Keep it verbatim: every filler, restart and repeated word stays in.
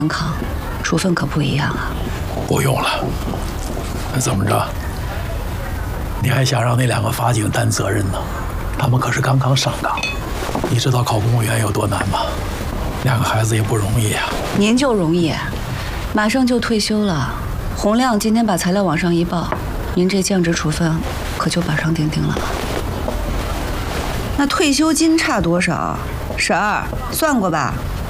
康，处分可不一样啊。 不用了，那怎么着？你还想让那两个法警担责任呢？他们可是刚刚上岗，你知道考公务员有多难吗？两个孩子也不容易啊。 您就容易，马上就退休了。洪亮今天把材料往上一报，您这降职处分可就板上钉钉了。那退休金差多少？婶儿，算过吧？